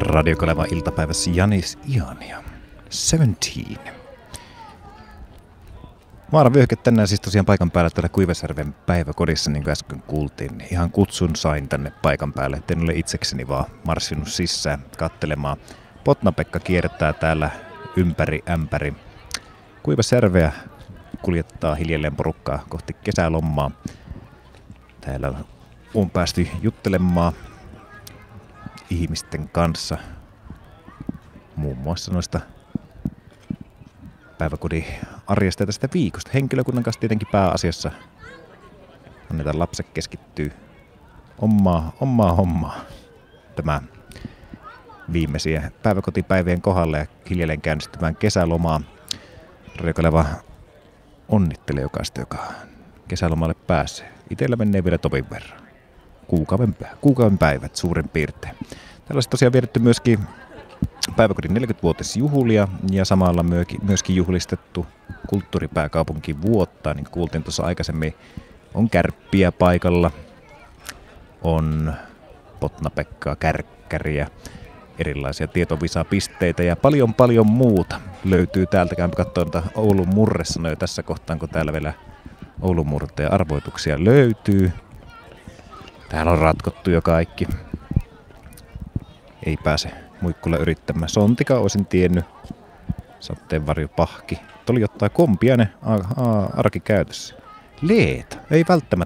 Radio Kaleva iltapäivässä Janis Iania. 17. Vaaravyöhyke tänään siis tosiaan paikan päällä täällä Kuivasjärven päiväkodissa, niin kuin äsken kuultiin. Ihan kutsun sain tänne paikan päälle, en ole itsekseni vaan marssinut sisään katselemaan. Potna-Pekka kiertää täällä ympäri ämpäri Kuivasjärveä, kuljettaa hiljalleen porukkaa kohti kesälomaa. Täällä on päästy juttelemaan ihmisten kanssa, muun muassa noista päiväkodin arjesta ja tästä viikosta. Henkilökunnan kanssa tietenkin pääasiassa annetaan lapset keskittyy omaa hommaa tämä viimeisiä päiväkotipäivien kohdalle ja hiljalleen käynnistyvään kesälomaa. Radio Kaleva onnittelee jokaista, joka kesälomalle pääsee. Itellä menee vielä topin verran. Kuukauden päivät suurin piirtein. Täällä on tosiaan vietetty myöskin päiväkodin 40-vuotisjuhlia ja samalla myöskin juhlistettu kulttuuripääkaupunkin vuotta. Niin kuin kuultiin tuossa aikaisemmin, on kärppiä paikalla, on Potna-Pekkaa, kärkkäriä, erilaisia tietovisapisteitä ja paljon muuta löytyy täältä. Käympä katsomaan Oulun murressa tässä kohtaan, kun täällä vielä Oulun murteen arvoituksia löytyy. Täällä on ratkottu jo kaikki. Ei pääse muikkulla yrittämään. Sontika olisin tiennyt. Sateenvarjopahki. Oli jotain kompiainen arkikäytössä. Leeta. Ei välttämättä